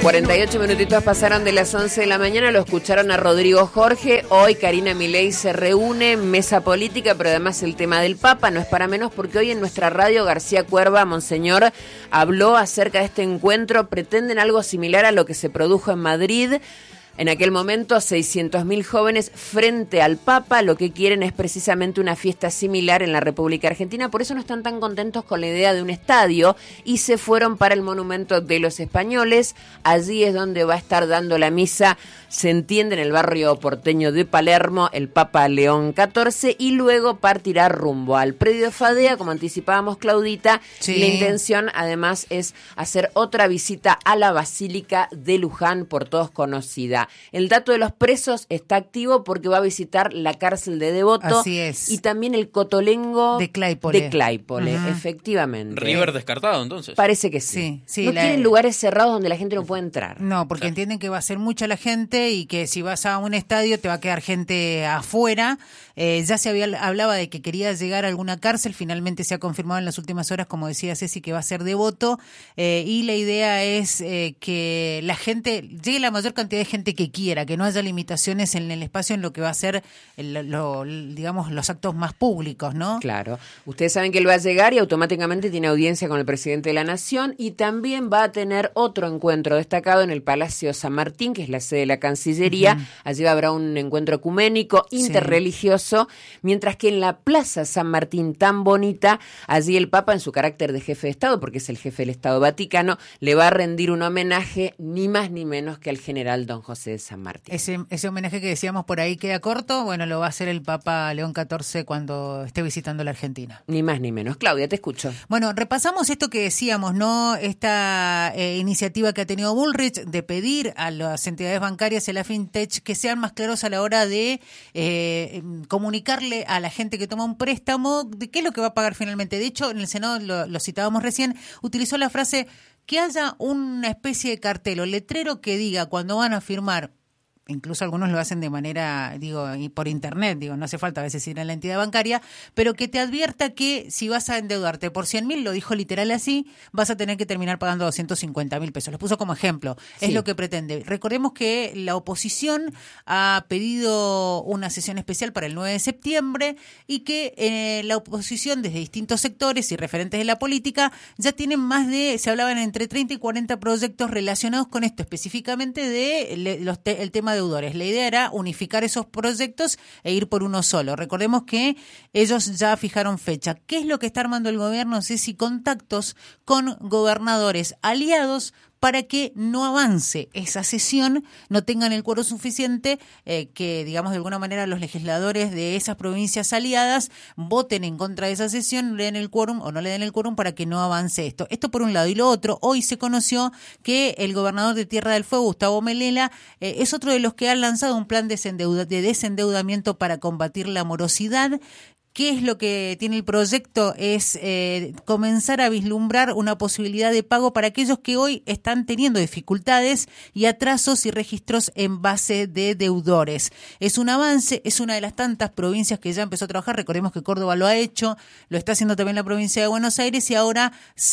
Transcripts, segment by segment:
48 minutitos pasaron de las 11 de la mañana, lo escucharon a Rodrigo Jorge. Hoy Karina Milei se reúne, mesa política, pero además el tema del Papa no es para menos, porque hoy en nuestra radio García Cuerva, Monseñor, habló acerca de este encuentro. Pretenden algo similar a lo que se produjo en Madrid. En aquel momento, 600.000 jóvenes frente al Papa. Lo que quieren es precisamente una fiesta similar en la República Argentina. Por eso no están tan contentos con la idea de un estadio y se fueron para el Monumento de los Españoles. Allí es donde va a estar dando la misa, se entiende, en el barrio porteño de Palermo, el Papa León XIV, y luego partirá rumbo al predio Fadea, como anticipábamos, Claudita. Sí. La intención, además, es hacer otra visita a la Basílica de Luján, por todos conocida. El dato de los presos está activo porque va a visitar la cárcel de Devoto. Así es. Y también el Cotolengo de Claypole. Efectivamente. River descartado, entonces. Parece que sí. Sí, no quieren lugares cerrados donde la gente no pueda entrar. No, porque entienden que va a ser mucha la gente y que si vas a un estadio te va a quedar gente afuera. Ya se hablaba de que quería llegar a alguna cárcel, finalmente se ha confirmado en las últimas horas, como decía Ceci, que va a ser Devoto, y la idea es que la gente, llegue la mayor cantidad de gente que quiera, que no haya limitaciones en el espacio en lo que va a ser, digamos, los actos más públicos, ¿no? Claro. Ustedes saben que él va a llegar y automáticamente tiene audiencia con el presidente de la Nación, y también va a tener otro encuentro destacado en el Palacio San Martín, que es la sede de la Cancillería. Uh-huh. Allí habrá un encuentro ecuménico, interreligioso, mientras que en la Plaza San Martín, tan bonita, allí el Papa, en su carácter de jefe de Estado, porque es el jefe del Estado Vaticano, le va a rendir un homenaje ni más ni menos que al general Don José de San Martín. Ese homenaje que decíamos por ahí queda corto, bueno, lo va a hacer el Papa León XIV cuando esté visitando la Argentina. Ni más ni menos. Claudia, te escucho. Bueno, repasamos esto que decíamos, ¿no? Esta iniciativa que ha tenido Bullrich de pedir a las entidades bancarias y la fintech que sean más claros a la hora de comunicarle a la gente que toma un préstamo de qué es lo que va a pagar finalmente. De hecho, en el Senado, lo citábamos recién, utilizó la frase que haya una especie de cartel o letrero que diga cuando van a firmar. Incluso algunos lo hacen de manera, y por internet, no hace falta a veces ir a la entidad bancaria, pero que te advierta que si vas a endeudarte por 100.000, lo dijo literal así, vas a tener que terminar pagando 250.000 pesos. Lo puso como ejemplo, sí. Es lo que pretende. Recordemos que la oposición ha pedido una sesión especial para el 9 de septiembre y que la oposición desde distintos sectores y referentes de la política ya tienen se hablaban entre 30 y 40 proyectos relacionados con esto, específicamente el tema deudores. La idea era unificar esos proyectos e ir por uno solo. Recordemos que ellos ya fijaron fecha. ¿Qué es lo que está armando el gobierno? Ceci, contactos con gobernadores aliados para que no avance esa sesión, no tengan el quórum suficiente, que, digamos, de alguna manera los legisladores de esas provincias aliadas voten en contra de esa sesión, le den el quórum o no le den el quórum para que no avance esto. Esto por un lado. Y lo otro, hoy se conoció que el gobernador de Tierra del Fuego, Gustavo Melella, es otro de los que ha lanzado un plan de desendeudamiento para combatir la morosidad. ¿Qué es lo que tiene el proyecto? Es comenzar a vislumbrar una posibilidad de pago para aquellos que hoy están teniendo dificultades y atrasos y registros en base de deudores. Es un avance, es una de las tantas provincias que ya empezó a trabajar. Recordemos que Córdoba lo ha hecho, lo está haciendo también la provincia de Buenos Aires y ahora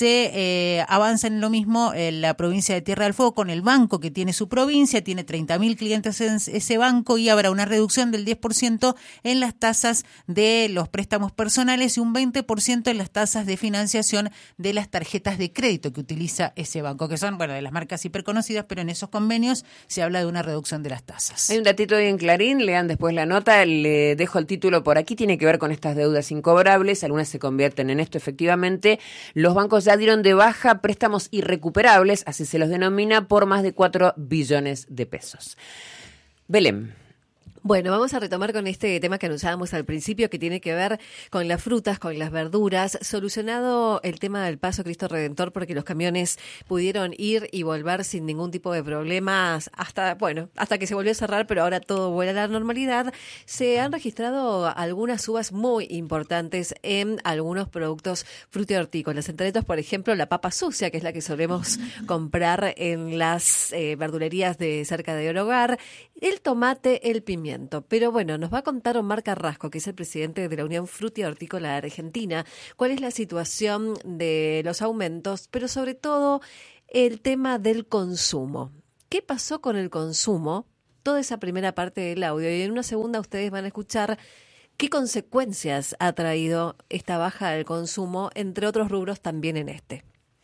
se avanza en lo mismo en la provincia de Tierra del Fuego con el banco que tiene su provincia, tiene 30.000 clientes en ese banco y habrá una reducción del 10% en las tasas de los préstamos personales y un 20% en las tasas de financiación de las tarjetas de crédito que utiliza ese banco, que son, de las marcas hiperconocidas, pero en esos convenios se habla de una reducción de las tasas. Hay un datito ahí en Clarín, lean después la nota, le dejo el título por aquí, tiene que ver con estas deudas incobrables, algunas se convierten en esto efectivamente. Los bancos ya dieron de baja préstamos irrecuperables, así se los denomina, por más de 4 billones de pesos. Belén. Bueno, vamos a retomar con este tema que anunciábamos al principio, que tiene que ver con las frutas, con las verduras. Solucionado el tema del Paso Cristo Redentor, porque los camiones pudieron ir y volver sin ningún tipo de problemas hasta que se volvió a cerrar, pero ahora todo vuelve a la normalidad. Se han registrado algunas subas muy importantes en algunos productos frutícolas. Entre ellos, por ejemplo, la papa sucia, que es la que solemos comprar en las verdulerías de cerca de Hogar, el tomate, el pimiento. Pero bueno, nos va a contar Omar Carrasco, que es el presidente de la Unión Frutícola de Argentina, cuál es la situación de los aumentos, pero sobre todo el tema del consumo. qué pasó con el consumo, toda esa primera parte del audio, y en una segunda ustedes van a escuchar qué consecuencias ha traído esta baja del consumo, entre otros rubros también en este.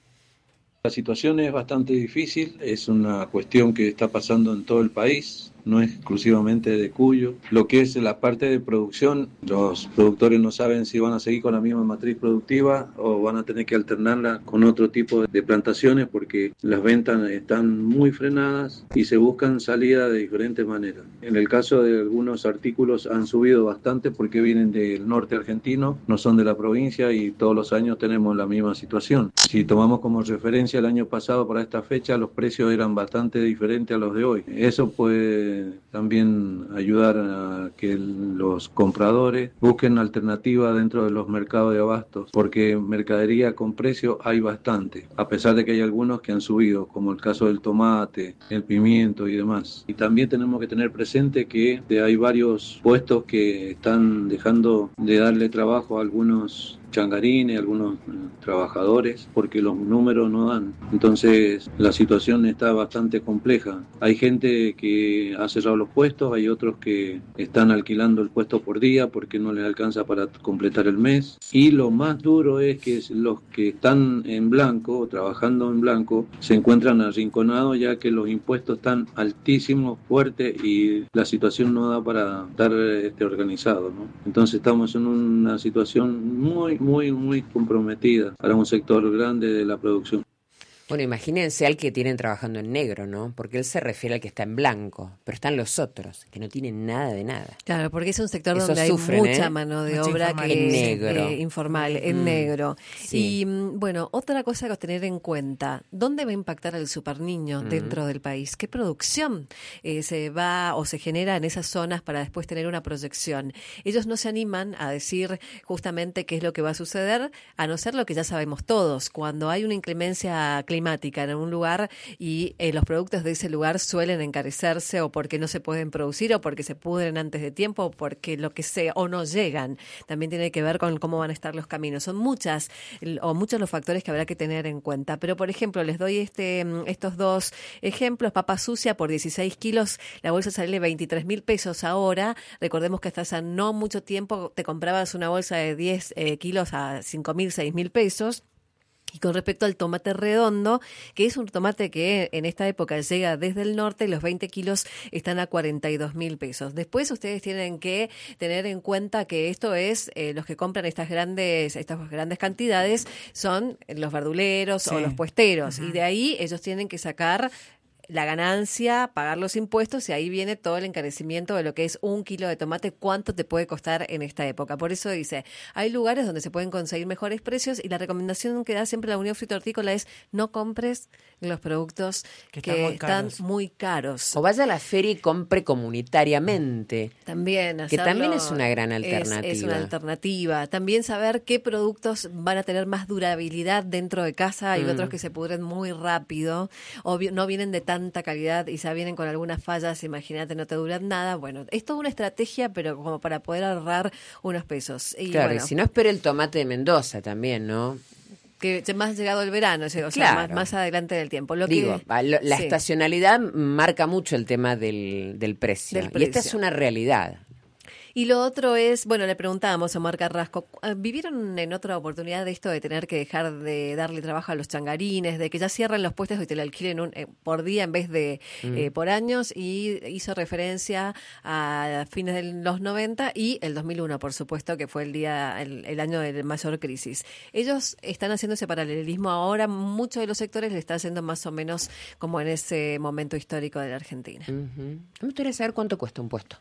La situación es bastante difícil, es una cuestión que está pasando en todo el país, no es exclusivamente de Cuyo. Lo que es la parte de producción, los productores no saben si van a seguir con la misma matriz productiva o van a tener que alternarla con otro tipo de plantaciones porque las ventas están muy frenadas y se buscan salidas de diferentes maneras. En el caso de algunos artículos han subido bastante porque vienen del norte argentino, no son de la provincia y todos los años tenemos la misma situación. Si tomamos como referencia el año pasado para esta fecha, los precios eran bastante diferentes a los de hoy. Eso puede también ayudar a que los compradores busquen alternativas dentro de los mercados de abastos, porque mercadería con precio hay bastante, a pesar de que hay algunos que han subido, como el caso del tomate, el pimiento y demás. Y también tenemos que tener presente que hay varios puestos que están dejando de darle trabajo a algunos changarines, algunos trabajadores, porque los números no dan. Entonces la situación está bastante compleja. Hay gente que ha cerrado los puestos, hay otros que están alquilando el puesto por día porque no les alcanza para completar el mes. Y lo más duro es que los que están en blanco, trabajando en blanco, se encuentran arrinconados ya que los impuestos están altísimos, fuertes y la situación no da para estar organizado, ¿no? Entonces estamos en una situación muy comprometida para un sector grande de la producción. Bueno, imagínense al que tienen trabajando en negro, ¿no? Porque él se refiere al que está en blanco, pero están los otros, que no tienen nada de nada. Claro, porque es un sector Esos donde sufren, hay mucha mano de obra informal. que En es negro. Informal, en negro. Sí. Y bueno, otra cosa que tener en cuenta, ¿dónde va a impactar el superniño dentro del país? ¿Qué producción se va o se genera en esas zonas para después tener una proyección? Ellos no se animan a decir justamente qué es lo que va a suceder, a no ser lo que ya sabemos todos. Cuando hay una inclemencia climática en un lugar y los productos de ese lugar suelen encarecerse o porque no se pueden producir o porque se pudren antes de tiempo o porque lo que sea o no llegan. También tiene que ver con cómo van a estar los caminos. Son muchos los factores que habrá que tener en cuenta. Pero, por ejemplo, les doy estos dos ejemplos. Papa sucia por 16 kilos, la bolsa sale 23.000 pesos ahora. Recordemos que hasta hace no mucho tiempo te comprabas una bolsa de 10 kilos a 5.000, 6.000 pesos. Y con respecto al tomate redondo, que es un tomate que en esta época llega desde el norte, los 20 kilos están a 42.000 pesos. Después ustedes tienen que tener en cuenta que esto es, los que compran estas grandes cantidades son los verduleros o los puesteros. Y de ahí ellos tienen que sacar la ganancia, pagar los impuestos y ahí viene todo el encarecimiento de lo que es 1 kilo de tomate, cuánto te puede costar en esta época. Por eso dice, hay lugares donde se pueden conseguir mejores precios y la recomendación que da siempre la Unión Fitohortícola es no compres los productos que están muy caros. O vaya a la feria y compre comunitariamente. También que también es una gran alternativa. Es una alternativa. También saber qué productos van a tener más durabilidad dentro de casa. Hay otros que se pudren muy rápido o no vienen de tanta calidad y ya vienen con algunas fallas, imagínate, no te duran nada. Bueno, es toda una estrategia, pero como para poder ahorrar unos pesos. Y claro, bueno, y si no, espere el tomate de Mendoza también, ¿no? Que más llegado el verano, o sea, claro. más adelante del tiempo. La estacionalidad marca mucho el tema del precio. Y esta es una realidad. Y lo otro es, bueno, le preguntábamos a Omar Carrasco, ¿vivieron en otra oportunidad de esto de tener que dejar de darle trabajo a los changarines, de que ya cierran los puestos y te lo alquilen por día en vez de por años? Y hizo referencia a fines de los 90 y el 2001, por supuesto, que fue el año de mayor crisis. Ellos están haciendo ese paralelismo ahora, muchos de los sectores le están haciendo más o menos como en ese momento histórico de la Argentina. Me gustaría saber cuánto cuesta un puesto.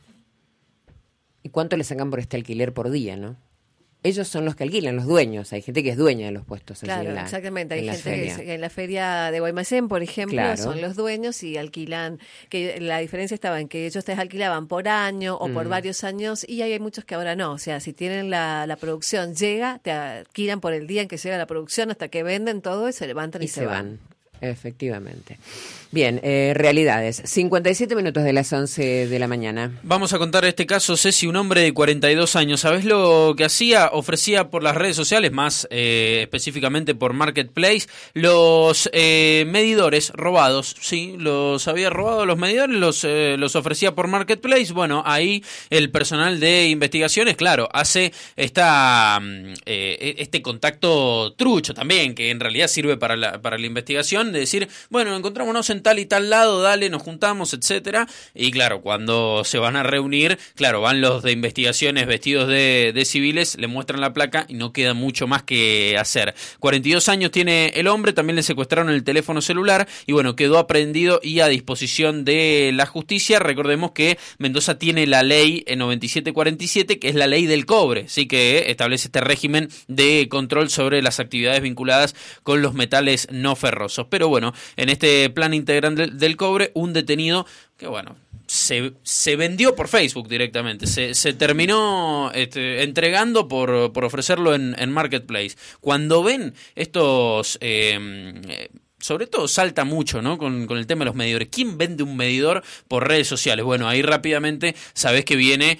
¿Y cuánto le sacan por este alquiler por día, no? Ellos son los que alquilan, los dueños. Hay gente que es dueña de los puestos. Claro, exactamente. Hay gente que en la feria de Guaymallén, por ejemplo, son los dueños y alquilan. Que la diferencia estaba en que ellos te alquilaban por año o por varios años y hay muchos que ahora no. O sea, si tienen la producción, llega, te alquilan por el día en que llega la producción hasta que venden todo y se levantan y se van. Efectivamente. Bien, realidades. 57 minutos de las 11 de la mañana. Vamos a contar este caso, Ceci, un hombre de 42 años. ¿Sabés lo que hacía? Ofrecía por las redes sociales, más específicamente por Marketplace, los medidores robados. Sí, los había robado los medidores, los ofrecía por Marketplace. Bueno, ahí el personal de investigaciones, claro, hace este contacto trucho también, que en realidad sirve para la investigación, de decir, bueno, encontrámonos en tal y tal lado, dale, nos juntamos, etcétera. Y claro, cuando se van a reunir, claro, van los de investigaciones vestidos de civiles, le muestran la placa y no queda mucho más que hacer. 42 años tiene el hombre, también le secuestraron el teléfono celular y bueno, quedó aprehendido y a disposición de la justicia. Recordemos que Mendoza tiene la ley 9747, que es la ley del cobre, sí, que establece este régimen de control sobre las actividades vinculadas con los metales no ferrosos. Pero bueno, en este plan integral del cobre, un detenido que bueno, se vendió por Facebook directamente, se terminó entregando por ofrecerlo en Marketplace. Cuando ven estos... sobre todo salta mucho, ¿no? Con el tema de los medidores. ¿Quién vende un medidor por redes sociales? Bueno, ahí rápidamente sabés que viene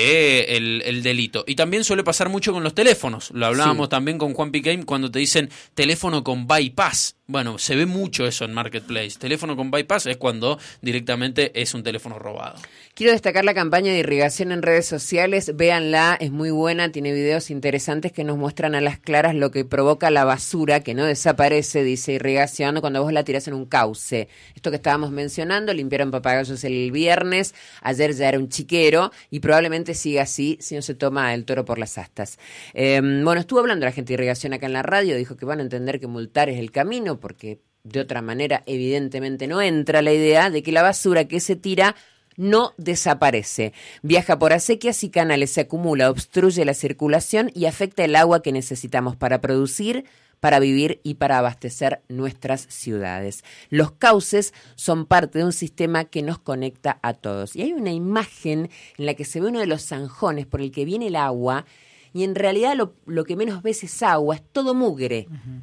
el delito. Y también suele pasar mucho con los teléfonos. Lo hablábamos también con Juan Piqueim cuando te dicen teléfono con bypass. Bueno, se ve mucho eso en Marketplace. Teléfono con bypass es cuando directamente es un teléfono robado. Quiero destacar la campaña de irrigación en redes sociales. Véanla, es muy buena, tiene videos interesantes que nos muestran a las claras lo que provoca la basura, que no desaparece, dice Irrigación, cuando vos la tirás en un cauce. Esto que estábamos mencionando, limpiaron papagayos el viernes, ayer ya era un chiquero y probablemente siga así si no se toma el toro por las astas. Bueno, estuvo hablando la gente de Irrigación acá en la radio, dijo que van a entender que multar es el camino, porque de otra manera evidentemente no entra la idea de que la basura que se tira no desaparece. Viaja por acequias y canales, se acumula, obstruye la circulación y afecta el agua que necesitamos para producir, para vivir y para abastecer nuestras ciudades. Los cauces son parte de un sistema que nos conecta a todos. Y hay una imagen en la que se ve uno de los zanjones por el que viene el agua y en realidad lo que menos ves es agua, es todo mugre.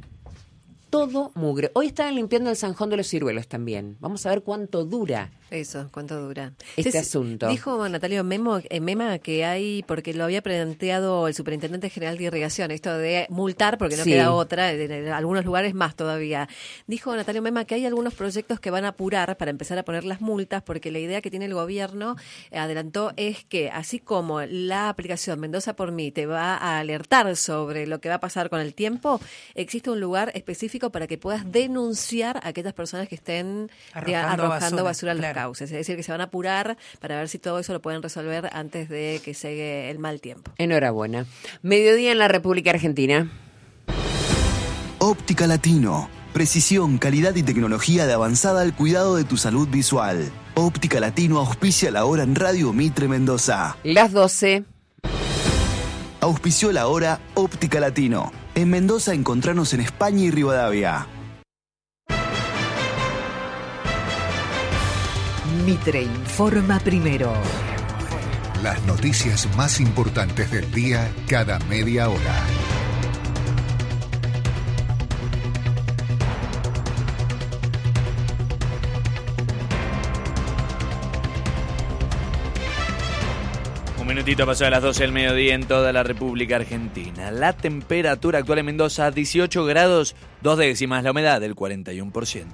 Todo mugre. Hoy están limpiando el zanjón de los ciruelos también. Vamos a ver cuánto dura. Eso, cuánto dura este asunto. Dijo Natalio Mema que hay, porque lo había planteado el Superintendente General de Irrigación, esto de multar, porque no queda otra, en algunos lugares más todavía. Dijo Natalio Mema que hay algunos proyectos que van a apurar para empezar a poner las multas, porque la idea que tiene el gobierno, adelantó, es que así como la aplicación Mendoza por mí te va a alertar sobre lo que va a pasar con el tiempo, existe un lugar específico para que puedas denunciar a aquellas personas que estén arrojando basura a los cauces. Es decir, que se van a apurar para ver si todo eso lo pueden resolver antes de que llegue el mal tiempo. Enhorabuena. Mediodía en la República Argentina. Óptica Latino. Precisión, calidad y tecnología de avanzada al cuidado de tu salud visual. Óptica Latino auspicia la hora en Radio Mitre Mendoza. Las 12. Auspició la hora Óptica Latino. En Mendoza encontranos en España y Rivadavia. Mitre informa primero. Las noticias más importantes del día cada media hora. Un minutito pasó a las 12 del mediodía en toda la República Argentina. La temperatura actual en Mendoza, 18 grados, 2 décimas, la humedad del 41%.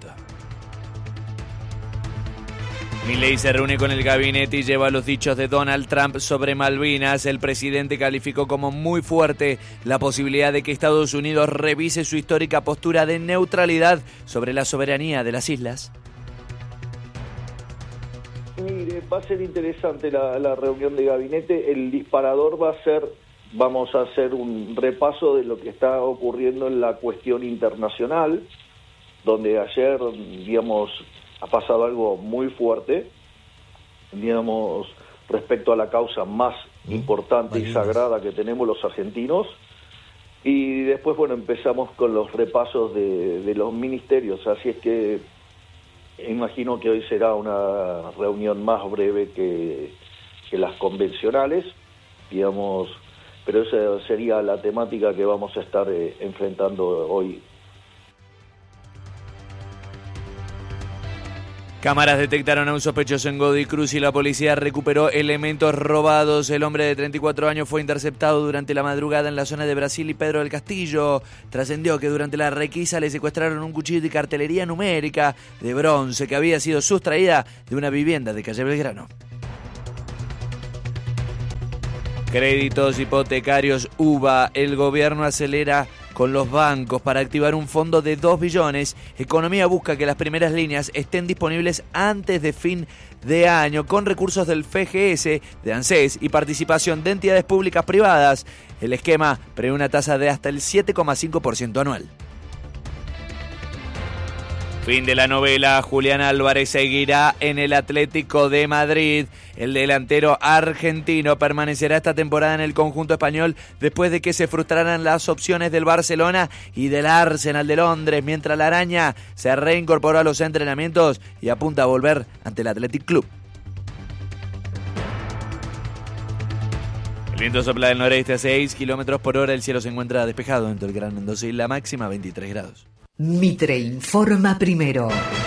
Milei se reúne con el gabinete y lleva los dichos de Donald Trump sobre Malvinas. El presidente calificó como muy fuerte la posibilidad de que Estados Unidos revise su histórica postura de neutralidad sobre la soberanía de las islas. Mire, va a ser interesante la reunión de gabinete. El disparador va a ser, vamos a hacer un repaso de lo que está ocurriendo en la cuestión internacional, donde ayer, digamos, ha pasado algo muy fuerte, digamos, respecto a la causa más importante y sagrada que tenemos los argentinos. Y después, bueno, empezamos con los repasos de los ministerios, así es que imagino que hoy será una reunión más breve que las convencionales, digamos, pero esa sería la temática que vamos a estar enfrentando hoy. Cámaras detectaron a un sospechoso en Godoy Cruz y la policía recuperó elementos robados. El hombre de 34 años fue interceptado durante la madrugada en la zona de Brasil y Pedro del Castillo. Trascendió que durante la requisa le secuestraron un cuchillo y cartelería numérica de bronce que había sido sustraída de una vivienda de calle Belgrano. Créditos hipotecarios UBA. El gobierno acelera con los bancos para activar un fondo de 2 billones. Economía busca que las primeras líneas estén disponibles antes de fin de año con recursos del FGS, de ANSES y participación de entidades públicas privadas. El esquema prevé una tasa de hasta el 7,5% anual. Fin de la novela. Julián Álvarez seguirá en el Atlético de Madrid. El delantero argentino permanecerá esta temporada en el conjunto español después de que se frustraran las opciones del Barcelona y del Arsenal de Londres, mientras la araña se reincorporó a los entrenamientos y apunta a volver ante el Athletic Club. El viento sopla del noreste a 6 kilómetros por hora. El cielo se encuentra despejado entre el Gran Mendoza y la máxima 23 grados. Mitre informa primero.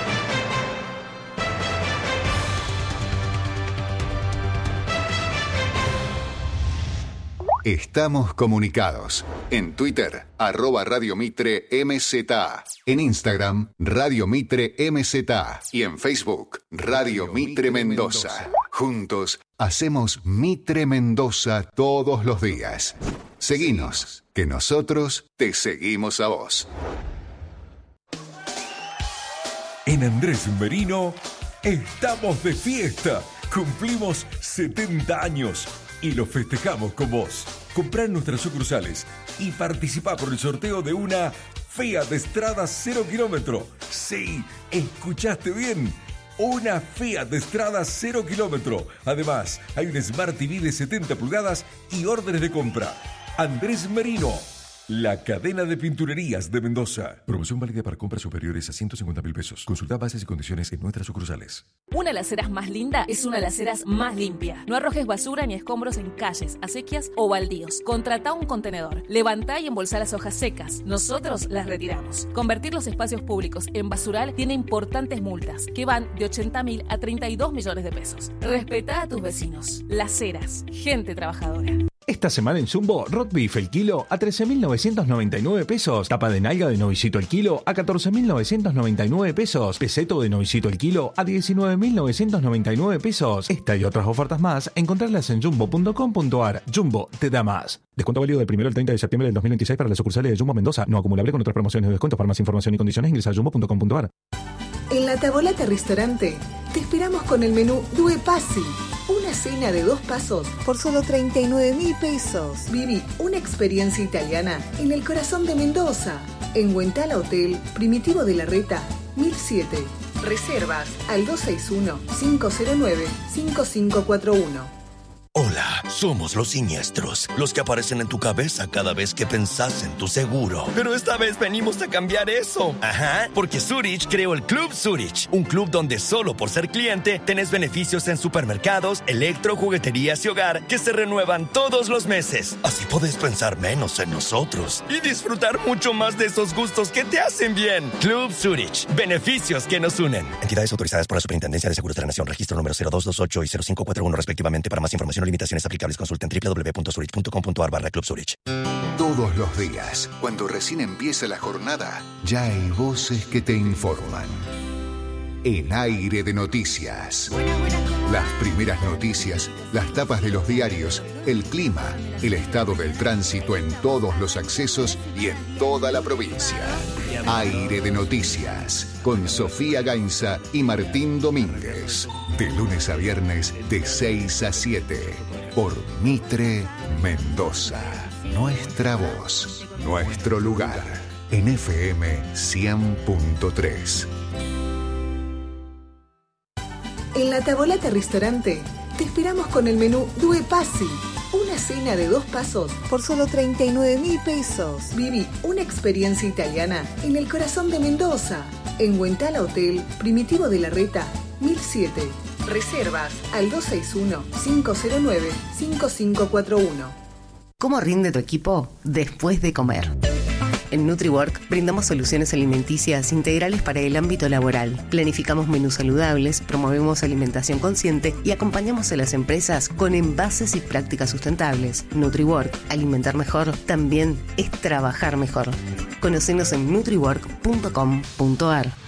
Estamos comunicados. En Twitter, @Radio Mitre MZA. En Instagram, Radio Mitre MZA. Y en Facebook, Radio Mitre Mendoza. Juntos hacemos Mitre Mendoza todos los días. Seguinos, que nosotros te seguimos a vos. En Andrés Merino estamos de fiesta. Cumplimos 70 años y lo festejamos con vos. Comprá en nuestras sucursales y participá por el sorteo de una Fiat Strada 0 kilómetro. Sí, escuchaste bien. Una Fiat Strada 0 kilómetro. Además, hay un Smart TV de 70 pulgadas y órdenes de compra. Andrés Merino, la cadena de pinturerías de Mendoza. Promoción válida para compras superiores a 150.000 pesos. Consulta bases y condiciones en nuestras sucursales. Una alacera más linda es una alacera más limpia. No arrojes basura ni escombros en calles, acequias o baldíos. Contratá un contenedor. Levantá y embolsá las hojas secas. Nosotros las retiramos. Convertir los espacios públicos en basural tiene importantes multas que van de 80.000 a 32 millones de pesos. Respetá a tus vecinos. Las Heras. Gente trabajadora. Esta semana en Jumbo, roast beef el kilo a 13.999 pesos. Tapa de nalga de novicito el kilo a 14.999 pesos. Peseto de novicito el kilo a 19.999 pesos. Esta y otras ofertas más, encontrarlas en jumbo.com.ar. Jumbo te da más. Descuento válido del 1 al 30 de septiembre del 2026 para las sucursales de Jumbo Mendoza. No acumulable con otras promociones de descuento. Para más información y condiciones ingresa a jumbo.com.ar. En La Tavolata Restaurante te esperamos con el menú Due Passi. Una cena de 2 pasos por solo 39.000 pesos. Viví una experiencia italiana en el corazón de Mendoza. En Huentala Hotel, Primitivo de la Reta, 1007. Reservas al 261-509-5541. Hola, somos los siniestros, los que aparecen en tu cabeza cada vez que pensás en tu seguro. Pero esta vez venimos a cambiar eso. Ajá, porque Zurich creó el Club Zurich, un club donde solo por ser cliente tenés beneficios en supermercados, electro, jugueterías y hogar que se renuevan todos los meses. Así podés pensar menos en nosotros y disfrutar mucho más de esos gustos que te hacen bien. Club Zurich, beneficios que nos unen. Entidades autorizadas por la Superintendencia de Seguros de la Nación, registro número 0228 y 0541 respectivamente. Para más información o limitaciones aplicables, consulten www.zurich.com.ar/Club Zurich. Todos los días, cuando recién empieza la jornada, ya hay voces que te informan. En Aire de Noticias. Las primeras noticias, las tapas de los diarios, el clima, el estado del tránsito en todos los accesos y en toda la provincia. Aire de Noticias, con Sofía Gainza y Martín Domínguez. De lunes a viernes, de 6 a 7. Por Mitre Mendoza. Nuestra voz, nuestro lugar. En FM 100.3. En La Tavolata Restaurante te esperamos con el menú Due Passi. Una cena de 2 pasos por solo 39.000 pesos. Viví una experiencia italiana en el corazón de Mendoza. En Huentala Hotel, Primitivo de la Reta, 1007. Reservas al 261-509-5541. ¿Cómo rinde tu equipo después de comer? En NutriWork brindamos soluciones alimenticias integrales para el ámbito laboral. Planificamos menús saludables, promovemos alimentación consciente y acompañamos a las empresas con envases y prácticas sustentables. NutriWork, alimentar mejor, también es trabajar mejor. Conocenos en nutriwork.com.ar.